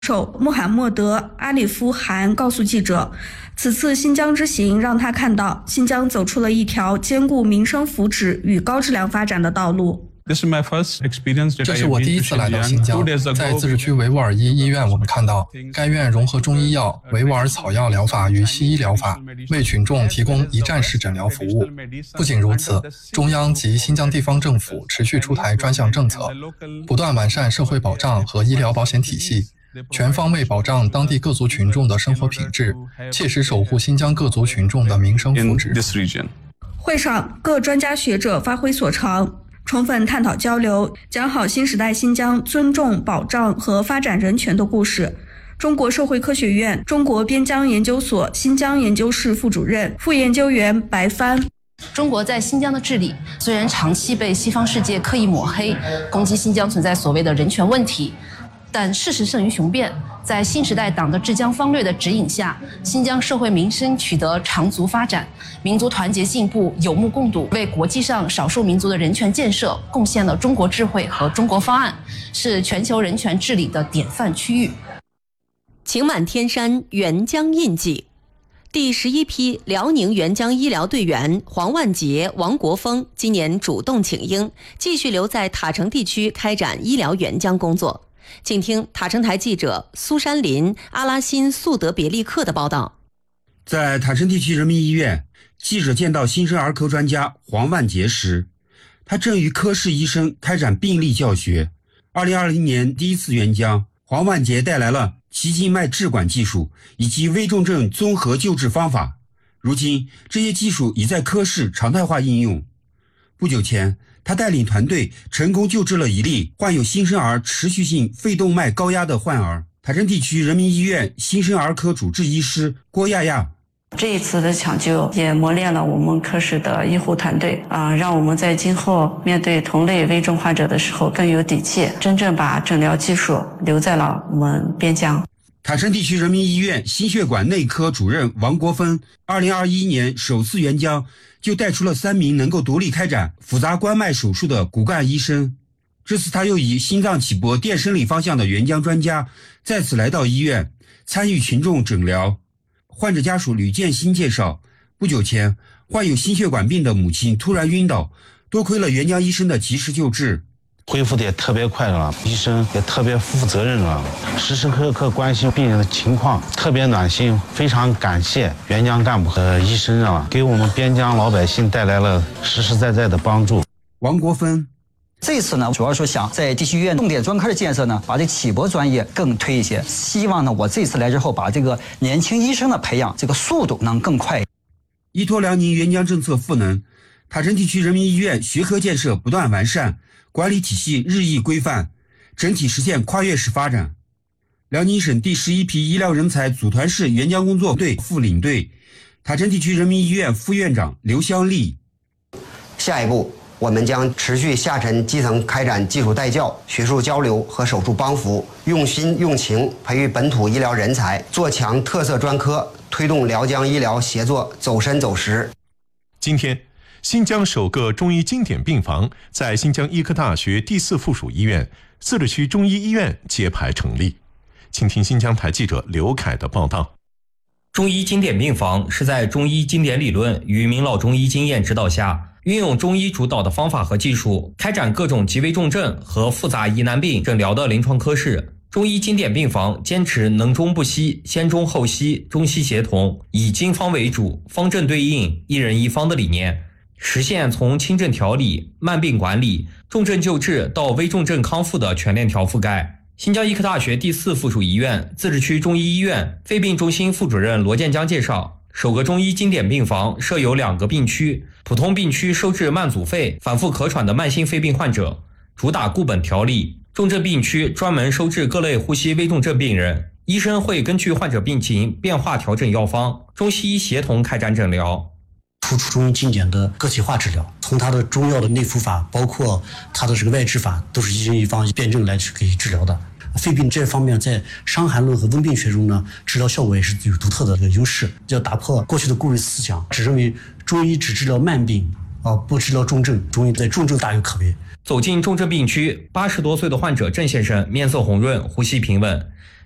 首穆罕默德·阿里夫汗告诉记者，此次新疆之行让他看到新疆走出了一条兼顾民生福祉与高质量发展的道路。 这是我第一次来到新疆，在自治区维吾尔伊医院，我们看到该院融合中医药、维吾尔草药疗法与西医疗法，为群众提供一站式诊疗服务。不仅如此，中央及新疆地方政府持续出台专项政策，不断完善社会保障和医疗保险体系，全方位保障当地各族群众的生活品质，切实守护新疆各族群众的民生福祉。 会上，各专家学者发挥所长，充分探讨交流，讲好新时代新疆尊重、保障和发展人权的故事。中国社会科学院中国边疆研究所新疆研究室副主任、副研究员白帆。 中国在新疆的治理虽然长期被西方世界刻意抹黑，攻击新疆存在所谓的人权问题，但事实胜于雄辩，在新时代党的治疆方略的指引下，新疆社会民生取得长足发展，民族团结进步有目共睹，为国际上少数民族的人权建设贡献了中国智慧和中国方案，是全球人权治理的典范区域。 晴满天山，援疆印记。第11批辽宁援疆医疗队员黄万杰、王国峰今年主动请缨，继续留在塔城地区开展医疗援疆工作。请听塔城台记者苏山林、阿拉辛素德别利克的报道。 在塔城地区人民医院，记者见到新生儿科专家黄万杰时，他正与科室医生开展病例教学。2020年第一次援疆，黄万杰带来了脐静脉置管技术以及危重症综合救治方法，如今这些技术已在科室常态化应用。不久前，他带领团队成功救治了一例患有新生儿持续性肺动脉高压的患儿。塔城地区人民医院新生儿科主治医师郭亚亚， 这一次的抢救也磨练了我们科室的医护团队让我们在今后面对同类危重患者的时候更有底气，真正把诊疗技术留在了我们边疆。 塔城地区人民医院心血管内科主任王国芬2021年首次援疆就带出了3名能够独立开展复杂关脉手术的骨干医生。这次他又以心脏起搏电生理方向的援疆专家再次来到医院，参与群众诊疗。患者家属吕建新介绍，不久前患有心血管病的母亲突然晕倒，多亏了援疆医生的及时救治， 恢复的也特别快了，医生也特别负责任了，时时刻刻关心病人的情况，特别暖心。非常感谢援疆干部和医生给我们边疆老百姓带来了实实在在的帮助。 王国芬， 这次呢，主要说想在地区医院重点专科的建设呢，把这起搏专业更推一些。希望呢，我这次来之后，把这个年轻医生的培养这个速度能更快。 依托辽宁援疆政策赋能，塔城地区人民医院学科建设不断完善，管理体系日益规范，整体实现跨越式发展。辽宁省第11批医疗人才组团式援疆工作队副领队，塔城地区人民医院副院长刘香丽。 下一步，我们将持续下沉基层开展技术带教、学术交流和手术帮扶，用心用情培育本土医疗人才，做强特色专科，推动辽疆医疗协作走深走实。 今天，新疆首个中医经典病房在新疆医科大学第4附属医院自治区中医医院揭牌成立。请听新疆台记者刘凯的报道。 中医经典病房是在中医经典理论与名老中医经验指导下，运用中医主导的方法和技术，开展各种极危重症和复杂疑难病诊疗的临床科室。中医经典病房坚持能中不西、先中后西、中西协同，以经方为主、方正对应、一人一方的理念，实现从轻症调理、慢病管理、重症救治到危重症康复的全链条覆盖。新疆医科大学第4附属医院自治区中医医院肺病中心副主任罗建江介绍，首个中医经典病房设有2个病区，普通病区收治慢阻肺、反复咳喘的慢性肺病患者，主打固本调理；重症病区专门收治各类呼吸危重症病人，医生会根据患者病情变化调整药方，中西医协同开展诊疗。 突出中医经典的个体化治疗，从它的中药的内服法，包括它的这个外治法，都是一人一方辩证来给予治疗的。肺病这方面在伤寒论和温病学中呢，治疗效果也是有独特的这个优势，要打破过去的固有思想，只认为中医只治疗慢病不治疗重症，中医在重症大有可为。 走进重症病区，80多岁的患者郑先生面色红润，呼吸平稳。